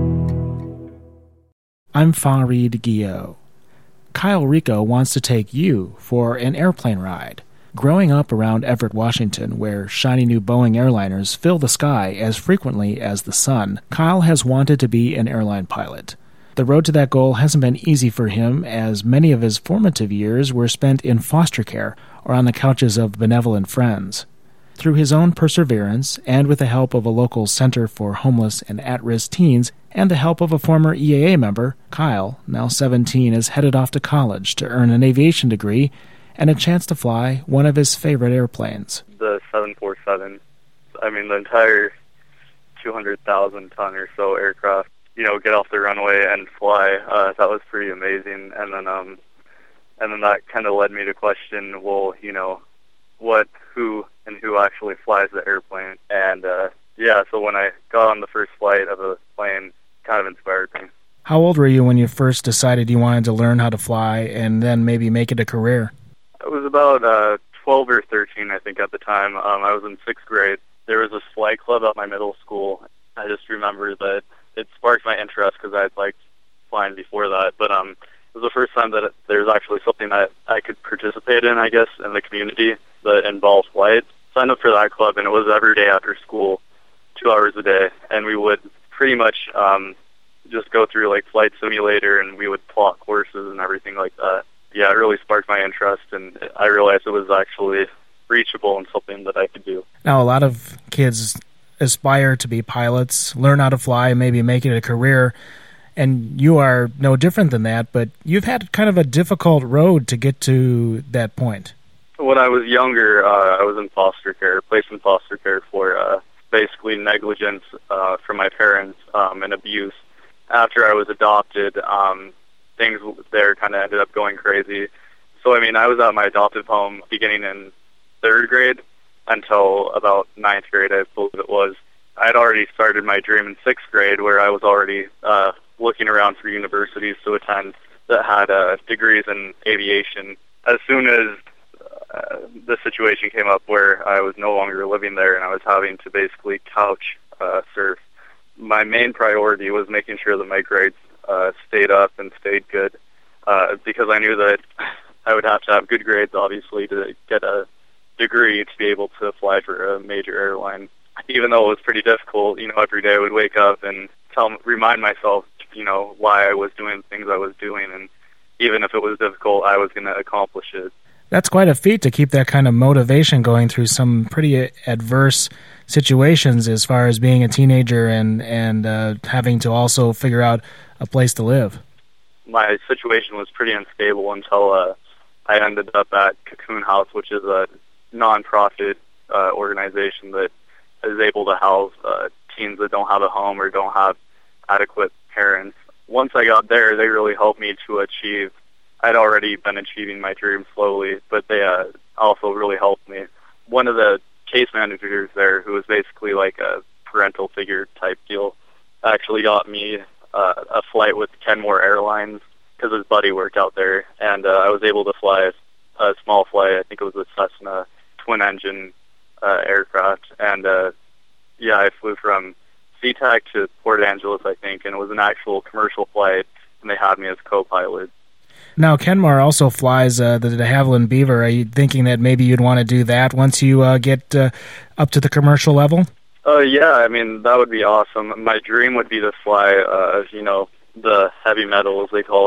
I'm Farid Guillot. Kyle Rico wants to take you for an airplane ride. Growing up around Everett, Washington, where shiny new Boeing airliners fill the sky as frequently as the sun, Kyle has wanted to be an airline pilot. The road to that goal hasn't been easy for him, as many of his formative years were spent in foster care or on the couches of benevolent friends. Through his own perseverance, and with the help of a local center for homeless and at-risk teens, and the help of a former E A A member, Kyle, now seventeen, is headed off to college to earn an aviation degree and a chance to fly one of his favorite airplanes. The seven forty-seven, I mean, the entire two hundred thousand ton or so aircraft, you know, get off the runway and fly, uh, that was pretty amazing. And then, um, and then that kind of led me to question, well, you know, what, who, and who actually flies the airplane. And, uh, yeah, so when I got on the first flight of a plane, kind of inspired me. How old were you when you first decided you wanted to learn how to fly and then maybe make it a career? I was about uh, twelve or thirteen, I think, at the time. Um, I was in sixth grade. There was a flight club at my middle school. I just remember that it sparked my interest because I had liked flying before that. But um, it was the first time that it, there was actually something that I could participate in, I guess, in the community that involved flight. Signed up for that club, and it was every day after school, two hours a day. And we would pretty much um, just go through, like, Flight Simulator, and we would plot courses and everything like that. Yeah, it really sparked my interest, and I realized it was actually reachable and something that I could do. Now, a lot of kids aspire to be pilots, learn how to fly, maybe make it a career, and you are no different than that, but you've had kind of a difficult road to get to that point. When I was younger, uh, I was in foster care, placed in foster care for uh, basically negligence uh, from my parents um, and abuse. After I was adopted, um, things there kind of ended up going crazy. So, I mean, I was at my adoptive home beginning in third grade until about ninth grade, I believe it was. I had already started my dream in sixth grade, where I was already uh, looking around for universities to attend that had uh, degrees in aviation. As soon as uh, the situation came up where I was no longer living there and I was having to basically couch uh, surf, my main priority was making sure that my grades uh, stayed up and stayed good, uh, because I knew that I would have to have good grades, obviously, to get a degree to be able to fly for a major airline. Even though it was pretty difficult, you know, every day I would wake up and tell, remind myself, you know, why I was doing the things I was doing, and even if it was difficult, I was going to accomplish it. That's quite a feat to keep that kind of motivation going through some pretty adverse situations as far as being a teenager and, and uh, having to also figure out a place to live. My situation was pretty unstable until uh, I ended up at Cocoon House, which is a nonprofit uh, organization that is able to house uh, teens that don't have a home or don't have adequate parents. Once I got there, they really helped me to achieve. I'd already been achieving my dream slowly, but they uh, also really helped me. One of the case managers there, who was basically like a parental figure type deal, actually got me uh, a flight with Kenmore Airlines because his buddy worked out there, and uh, I was able to fly a, a small flight. I think it was a Cessna twin-engine uh, aircraft, and uh, yeah, I flew from SeaTac to Port Angeles, I think, and it was an actual commercial flight, and they had me as co-pilot. Now, Kenmore also flies uh, the de Havilland Beaver. Are you thinking that maybe you'd want to do that once you uh, get uh, up to the commercial level? Uh, yeah, I mean, that would be awesome. My dream would be to fly, uh, you know, the heavy metal, as they call it,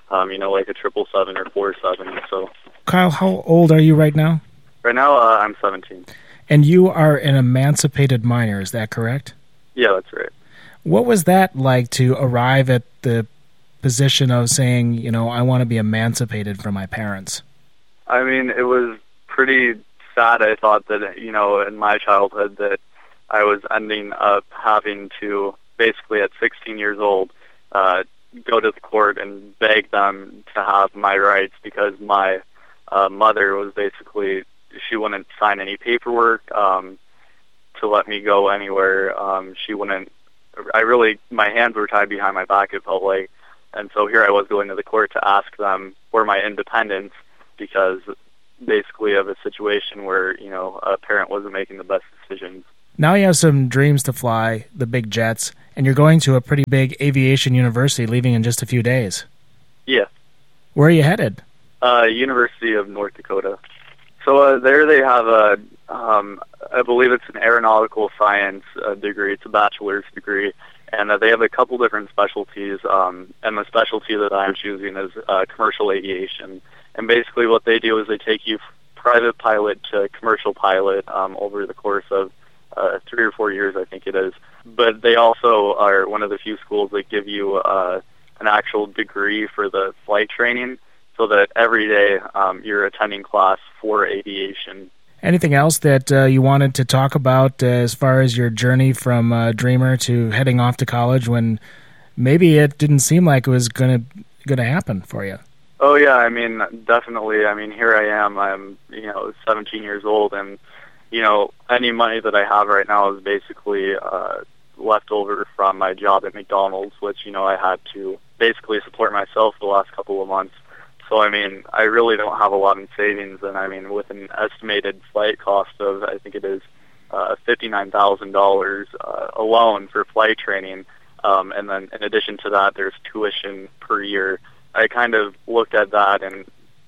um, you know, like a triple seven or four seven. So, Kyle, how old are you right now? right now uh, I'm seventeen. And you are an emancipated minor, is that correct? Yeah, that's right. What was that like to arrive at the position of saying, you know, I want to be emancipated from my parents? I mean, it was pretty sad. I thought that, you know, in my childhood that I was ending up having to basically at sixteen years old uh, go to the court and beg them to have my rights because my uh, mother was basically, she wouldn't sign any paperwork um, to let me go anywhere. Um, she wouldn't, I really, my hands were tied behind my back, it felt like. And so here I was going to the court to ask them for my independence because basically of a situation where, you know, a parent wasn't making the best decisions. Now you have some dreams to fly, the big jets, and you're going to a pretty big aviation university leaving in just a few days. Yeah. Where are you headed? Uh, University of North Dakota. So uh, there they have a, um, I believe it's an aeronautical science uh, degree. It's a bachelor's degree. And uh, they have a couple different specialties. Um, and the specialty that I'm choosing is uh, commercial aviation. And basically what they do is they take you private pilot to commercial pilot um, over the course of uh, three or four years, I think it is. But they also are one of the few schools that give you uh, an actual degree for the flight training so that every day um, you're attending class for aviation. Anything else that uh, you wanted to talk about uh, as far as your journey from uh, dreamer to heading off to college when maybe it didn't seem like it was going to going to happen for you? Oh, yeah, I mean, definitely. I mean, here I am. I'm, you know, seventeen years old, and, you know, any money that I have right now is basically uh, left over from my job at McDonald's, which, you know, I had to basically support myself the last couple of months. So, I mean, I really don't have a lot in savings, and, I mean, with an estimated flight cost of, I think it is uh, fifty-nine thousand dollars uh, alone for flight training, um, and then in addition to that, there's tuition per year. I kind of looked at that, and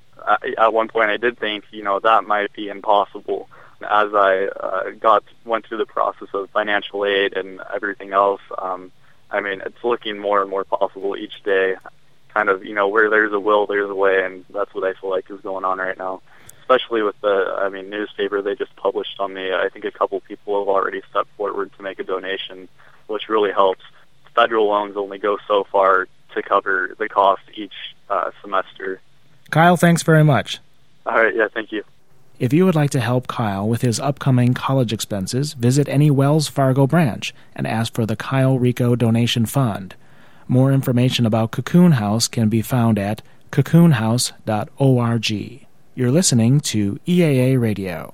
I, at one point I did think, you know, that might be impossible. As I uh, got went through the process of financial aid and everything else, um, I mean, it's looking more and more possible each day. Kind of, you know, where there's a will, there's a way, and that's what I feel like is going on right now. Especially with the, I mean, newspaper they just published on me. I think a couple people have already stepped forward to make a donation, which really helps. Federal loans only go so far to cover the cost each uh, semester. Kyle, thanks very much. All right, yeah, thank you. If you would like to help Kyle with his upcoming college expenses, visit any Wells Fargo branch and ask for the Kyle Rico Donation Fund. More information about Cocoon House can be found at cocoon house dot org. You're listening to E A A Radio.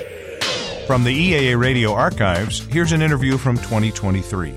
From the E A A Radio archives, here's an interview from twenty twenty-three.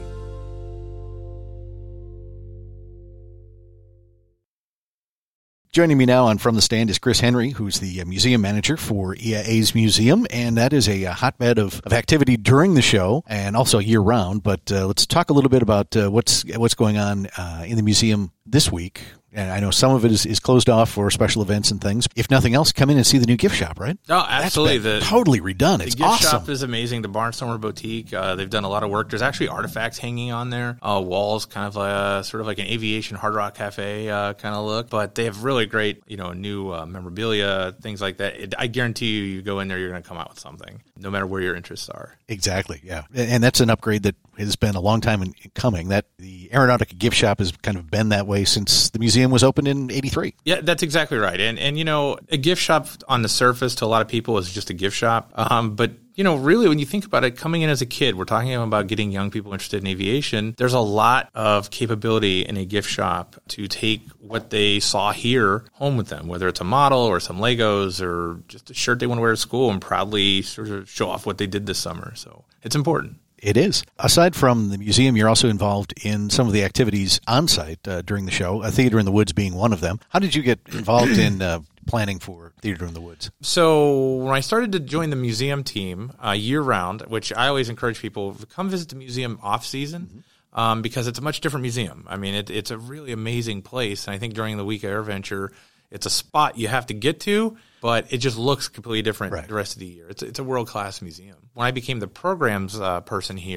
Joining me now on From the Stand is Chris Henry, who's the museum manager for E A A's museum, and that is a, a hotbed of, of activity during the show and also year-round. But uh, let's talk a little bit about uh, what's what's going on uh, in the museum this week. And I know some of it is, is closed off for special events and things. If nothing else, come in and see the new gift shop, right? Oh, absolutely. That's been the, totally redone. It's the gift awesome. shop is amazing. The Barnstormer Boutique, uh, they've done a lot of work. There's actually artifacts hanging on there. Uh, walls, kind of uh, sort of like an aviation Hard Rock Cafe uh, kind of look. But they have really great, you know, new uh, memorabilia, things like that. It, I guarantee you, you go in there, you're going to come out with something, no matter where your interests are. Exactly, yeah. And that's an upgrade that has been a long time in coming. That the Aeronautica gift shop has kind of been that way since the museum was opened in eighty-three. Yeah, that's exactly right. And, and you know, a gift shop on the surface to a lot of people is just a gift shop. Um, but, you know, really, when you think about it, coming in as a kid, we're talking about getting young people interested in aviation. There's a lot of capability in a gift shop to take what they saw here home with them, whether it's a model or some Legos or just a shirt they want to wear to school and proudly sort of show off what they did this summer. So it's important. It is. Aside from the museum, you're also involved in some of the activities on site uh, during the show, a Theater in the Woods being one of them. How did you get involved in uh, planning for Theater in the Woods? So when I started to join the museum team uh, year-round, which I always encourage people to come visit the museum off-season, mm-hmm. um, because it's a much different museum. I mean, it, it's a really amazing place, and I think during the week of AirVenture, it's a spot you have to get to, but it just looks completely different right. the rest of the year. It's it's a world-class museum. When I became the programs uh, person here,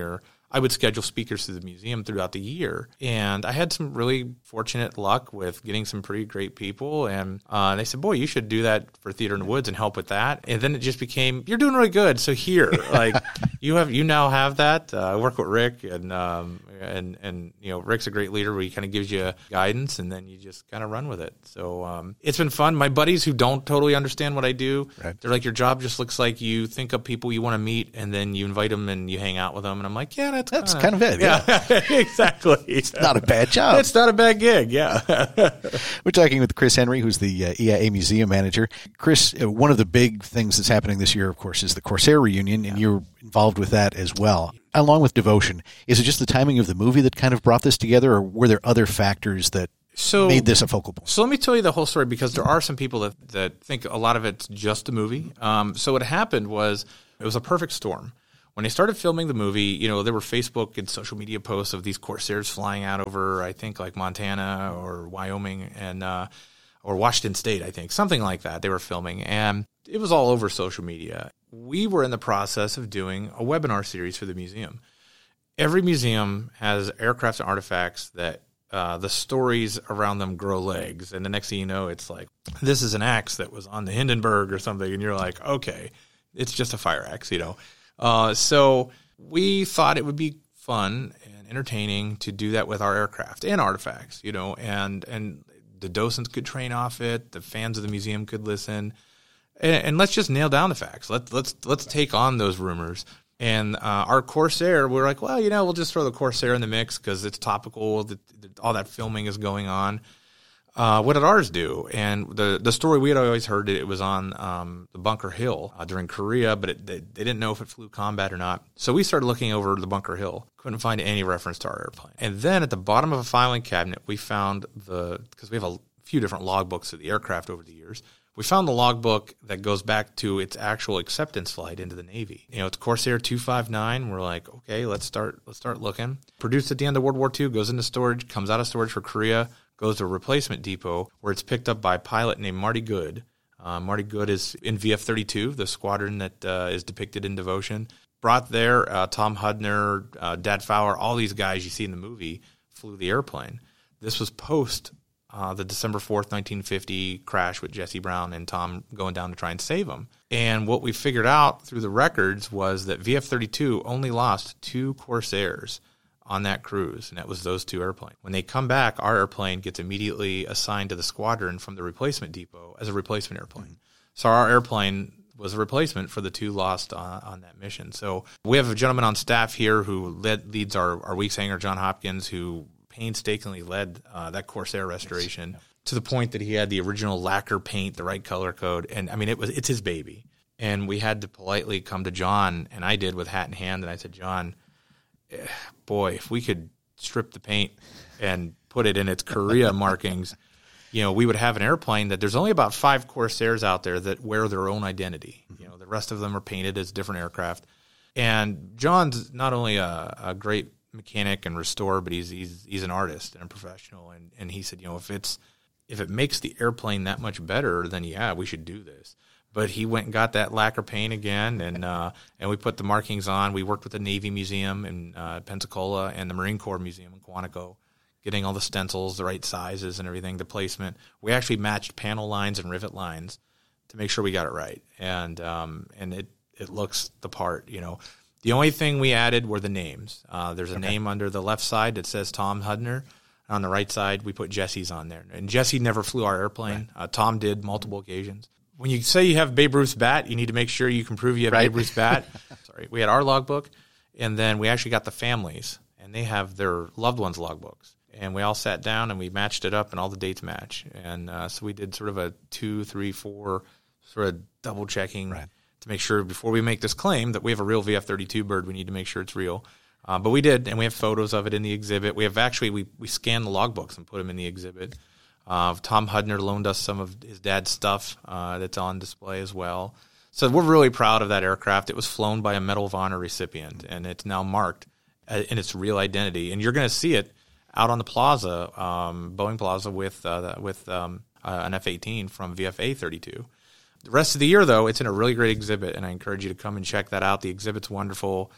I would schedule speakers to the museum throughout the year. And I had some really fortunate luck with getting some pretty great people. And uh, they said, boy, you should do that for Theater in the Woods and help with that. And then it just became, you're doing really good. So here, like you have, you now have that. Uh, I work with Rick and, um, and, and, you know, Rick's a great leader where he kind of gives you guidance and then you just kind of run with it. So um, it's been fun. My buddies who don't totally understand what I do, right. They're like, your job just looks like you think of people you want to meet and then you invite them and you hang out with them. And I'm like, yeah, that's That's kinda, kind of it. Yeah, yeah. Exactly. It's not a bad job. It's not a bad gig. Yeah. We're talking with Chris Henry, who's the uh, E I A museum manager. Chris, uh, one of the big things that's happening this year, of course, is the Corsair reunion, and you're involved with that as well. Along with Devotion, is it just the timing of the movie that kind of brought this together, or were there other factors that so, made this a focal point? So let me tell you the whole story, because there are some people that, that think a lot of it's just a movie. Um, so what happened was it was a perfect storm. When they started filming the movie, you know, there were Facebook and social media posts of these Corsairs flying out over, I think, like Montana or Wyoming and uh, or Washington State, I think, something like that. They were filming, and it was all over social media. We were in the process of doing a webinar series for the museum. Every museum has aircraft and artifacts that uh, the stories around them grow legs, and the next thing you know, it's like, this is an axe that was on the Hindenburg or something, and you're like, okay, it's just a fire axe, you know. Uh, so we thought it would be fun and entertaining to do that with our aircraft and artifacts, you know, and, and the docents could train off it. The fans of the museum could listen, and, and let's just nail down the facts. Let's, let's, let's take on those rumors. And, uh, our Corsair, we're like, well, you know, we'll just throw the Corsair in the mix because it's topical. The, the, all that filming is going on. Uh, what did ours do? And the the story we had always heard, it was on um, the Bunker Hill uh, during Korea, but it, they, they didn't know if it flew combat or not. So we started looking over the Bunker Hill. Couldn't find any reference to our airplane. And then at the bottom of a filing cabinet, we found the, because we have a few different logbooks of the aircraft over the years, we found the logbook that goes back to its actual acceptance flight into the Navy. You know, it's Corsair two five nine. We're like, okay, let's start let's start looking. Produced at the end of World War Two, goes into storage, comes out of storage for Korea, goes to a replacement depot where it's picked up by a pilot named Marty Good. Uh, Marty Good is in V F thirty-two, the squadron that uh, is depicted in Devotion. Brought there, uh, Tom Hudner, uh, Dad Fowler, all these guys you see in the movie flew the airplane. This was post uh, the December fourth, nineteen fifty crash with Jesse Brown and Tom going down to try and save him. And what we figured out through the records was that V F thirty-two only lost two Corsairs on that cruise, and that was those two airplanes. When they come back, our airplane gets immediately assigned to the squadron from the replacement depot as a replacement airplane. Mm-hmm. So our airplane was a replacement for the two lost on, on that mission. So we have a gentleman on staff here who led, leads our, our Weeks Hanger, John Hopkins, who painstakingly led uh, that Corsair restoration yes. to the point that he had the original lacquer paint, the right color code, and I mean, it was it's his baby. And we had to politely come to John, and I did with hat in hand, and I said, John, boy, if we could strip the paint and put it in its Korea markings, you know, we would have an airplane that there's only about five Corsairs out there that wear their own identity. You know, the rest of them are painted as different aircraft. And John's not only a, a great mechanic and restorer, but he's he's he's an artist and a professional. And, and he said, you know, if it's if it makes the airplane that much better, then yeah, we should do this. But he went and got that lacquer paint again, and uh, and we put the markings on. We worked with the Navy Museum in uh, Pensacola and the Marine Corps Museum in Quantico, getting all the stencils, the right sizes and everything, the placement. We actually matched panel lines and rivet lines to make sure we got it right. And um, and it, it looks the part, you know. The only thing we added were the names. Uh, there's a okay. name under the left side that says Tom Hudner. On the right side, we put Jesse's on there. And Jesse never flew our airplane. Right. Uh, Tom did multiple occasions. When you say you have Babe Ruth's bat, you need to make sure you can prove you have right. Babe Ruth's bat. Sorry, we had our logbook, and then we actually got the families, and they have their loved ones' logbooks. And we all sat down, and we matched it up, and all the dates match. And uh, so we did sort of a two, three, four, sort of double-checking right. to make sure before we make this claim that we have a real V F thirty-two bird, we need to make sure it's real. Uh, but we did, and we have photos of it in the exhibit. We have actually, we, we scanned the logbooks and put them in the exhibit. Uh, Tom Hudner loaned us some of his dad's stuff uh, that's on display as well. So we're really proud of that aircraft. It was flown by a Medal of Honor recipient, and it's now marked in its real identity. And you're going to see it out on the plaza, um, Boeing Plaza, with uh, with um, uh, an F eighteen from V F A thirty-two. The rest of the year, though, it's in a really great exhibit, and I encourage you to come and check that out. The exhibit's wonderful.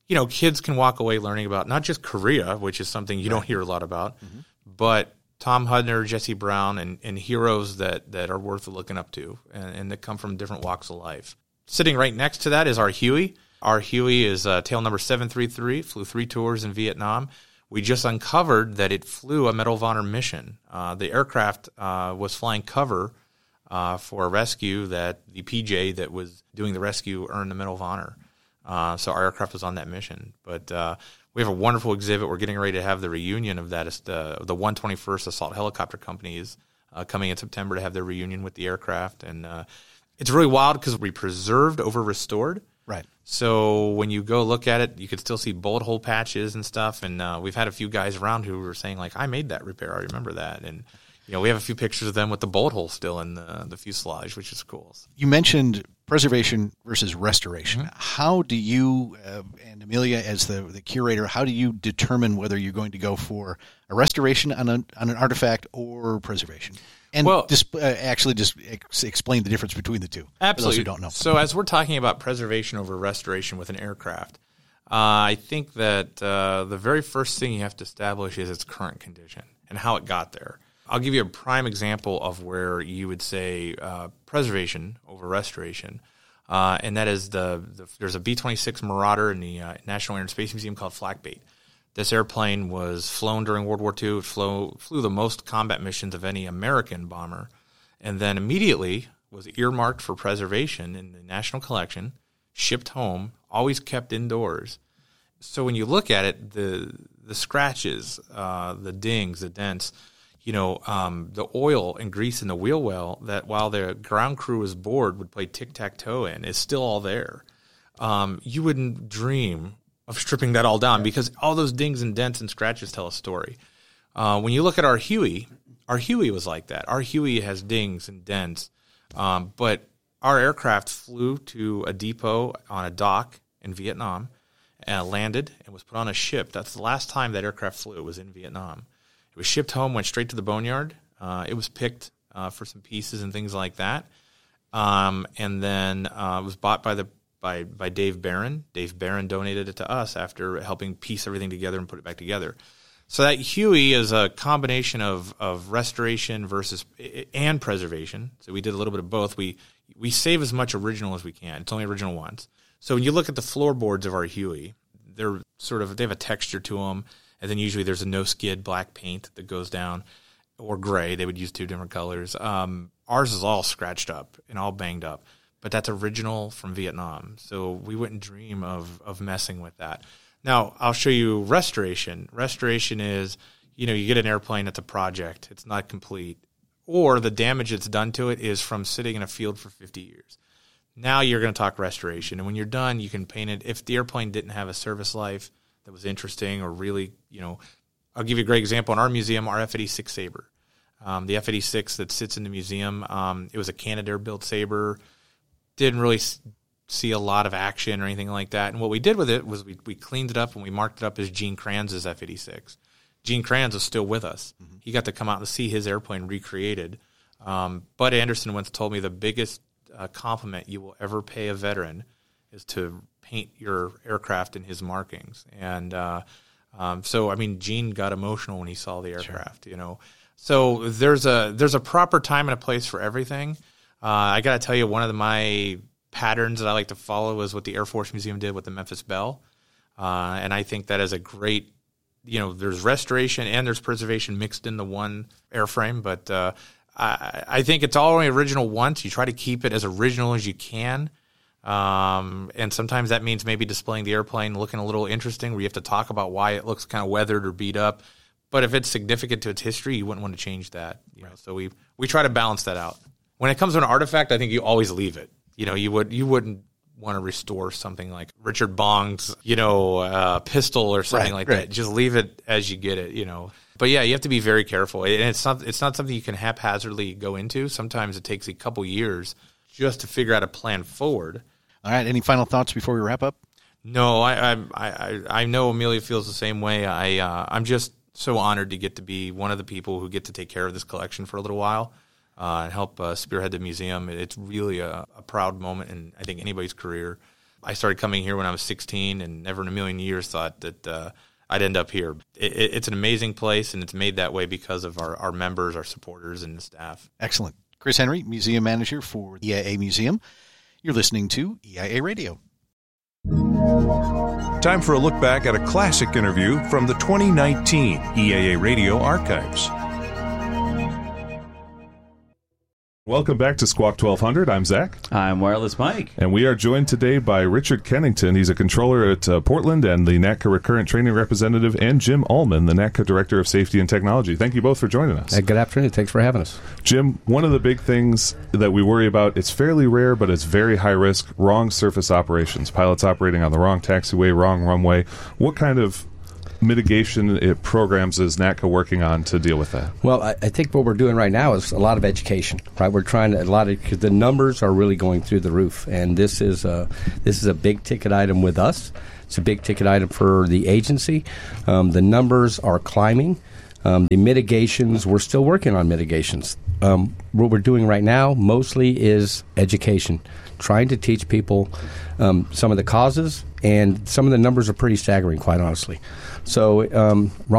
you know, kids can walk away learning about not just Korea, which is something you right. don't hear a lot about, mm-hmm. but Tom Hudner, Jesse Brown, and, and heroes that, that are worth looking up to and, and that come from different walks of life. Sitting right next to that is our Huey. Our Huey is uh, tail number seven three three, flew three tours in Vietnam. We just uncovered that it flew a Medal of Honor mission. Uh, the aircraft uh, was flying cover uh, for a rescue that the P J that was doing the rescue earned the Medal of Honor. Uh, so our aircraft was on that mission. But uh, we have a wonderful exhibit. We're getting ready to have the reunion of that. It's the, the one twenty-first Assault Helicopter Company is uh, coming in September to have their reunion with the aircraft. And uh, it's really wild because we preserved over restored. Right. So when you go look at it, you could still see bullet hole patches and stuff. And uh, we've had a few guys around who were saying, like, I made that repair. I remember that. And, you know, we have a few pictures of them with the bullet hole still in the, the fuselage, which is cool. You mentioned preservation versus restoration. Mm-hmm. How do you, uh, and Amelia as the, the curator, how do you determine whether you're going to go for a restoration on, a, on an artifact or preservation? And well, dis- uh, actually just ex- explain the difference between the two. Absolutely. For those who don't know. So as we're talking about preservation over restoration with an aircraft, uh, I think that uh, the very first thing you have to establish is its current condition and how it got there. I'll give you a prime example of where you would say uh, preservation over restoration, uh, and that is the, the there's a B twenty-six Marauder in the uh, National Air and Space Museum called Flak Bait. This airplane was flown during World War Two. It flew, flew the most combat missions of any American bomber, and then immediately was earmarked for preservation in the National Collection, shipped home, always kept indoors. So when you look at it, the the scratches, uh, the dings, the dents, you know, um, the oil and grease in the wheel well that while the ground crew was bored would play tic-tac-toe in is still all there. Um, you wouldn't dream of stripping that all down, because all those dings and dents and scratches tell a story. Uh, when you look at our Huey, our Huey was like that. Our Huey has dings and dents, um, but our aircraft flew to a depot on a dock in Vietnam, uh, landed, and was put on a ship. That's the last time that aircraft flew. It was in Vietnam. It was shipped home, went straight to the boneyard. Uh, it was picked uh, for some pieces and things like that, um, and then uh, was bought by the by by Dave Barron. Dave Barron donated it to us after helping piece everything together and put it back together. So that Huey is a combination of, of restoration versus and preservation. So we did a little bit of both. We we save as much original as we can. It's only original once. So when you look at the floorboards of our Huey, they're sort of they have a texture to them, and then usually there's a no skid black paint that goes down, or gray. They would use two different colors. Um, ours is all scratched up and all banged up. But that's original from Vietnam, so we wouldn't dream of, of messing with that. Now, I'll show you restoration. Restoration is, you know, you get an airplane, it's a project, it's not complete, or the damage that's done to it is from sitting in a field for fifty years. Now you're going to talk restoration, and when you're done, you can paint it. If the airplane didn't have a service life that was interesting or really, you know, I'll give you a great example. In our museum, our F eighty-six Sabre. Um, the F eighty-six that sits in the museum, um, it was a Canadair-built Sabre. Didn't really see a lot of action or anything like that. And what we did with it was we, we cleaned it up and we marked it up as Gene Kranz's F eighty-six. Gene Kranz is still with us. Mm-hmm. He got to come out and see his airplane recreated. Um, Bud Anderson once told me the biggest uh, compliment you will ever pay a veteran is to paint your aircraft in his markings. And uh, um, so, I mean, Gene got emotional when he saw the aircraft, sure. you know. So there's a there's a proper time and a place for everything. Uh, I got to tell you, one of the, my patterns that I like to follow is what the Air Force Museum did with the Memphis Belle. Uh, and I think that is a great, you know, there's restoration and there's preservation mixed into one airframe. But uh, I, I think it's all only original once. You try to keep it as original as you can. Um, and sometimes that means maybe displaying the airplane looking a little interesting where you have to talk about why it looks kind of weathered or beat up. But if it's significant to its history, you wouldn't want to change that. You know, so we, we try to balance that out. When it comes to an artifact, I think you always leave it. You know, you would you wouldn't want to restore something like Richard Bong's, you know, uh, pistol or something right, like right. that. Just leave it as you get it. You know, but yeah, you have to be very careful, and it's not it's not something you can haphazardly go into. Sometimes it takes a couple years just to figure out a plan forward. All right. Any final thoughts before we wrap up? No, I I I, I know Amelia feels the same way. I uh, I'm just so honored to get to be one of the people who get to take care of this collection for a little while. Uh, and help uh, spearhead the museum. It's really a, a proud moment in, I think, anybody's career. I started coming here when I was sixteen and never in a million years thought that uh, I'd end up here. It, it, it's an amazing place, and it's made that way because of our, our members, our supporters, and the staff. Excellent. Chris Henry, Museum Manager for E I A Museum. You're listening to E I A Radio. Time for a look back at a classic interview from the twenty nineteen E I A Radio archives. Welcome back to Squawk twelve hundred. I'm Zach. I'm Wireless Mike. And we are joined today by Richard Kennington. He's a controller at uh, Portland and the N A T C A Recurrent Training Representative, and Jim Ullman, the N A T C A Director of Safety and Technology. Thank you both for joining us. Uh, good afternoon. Thanks for having us. Jim, one of the big things that we worry about, it's fairly rare, but it's very high risk, wrong surface operations. Pilots operating on the wrong taxiway, wrong runway. What kind of mitigation it programs is N A T C A working on to deal with that? Well, I, I think what we're doing right now is a lot of education. Right, we're trying to a lot of because the numbers are really going through the roof, and this is a this is a big ticket item with us. It's a big ticket item for the agency. Um, the numbers are climbing. Um, the mitigations, we're still working on mitigations. Um, what we're doing right now mostly is education, trying to teach people um, some of the causes, and some of the numbers are pretty staggering, quite honestly. So um,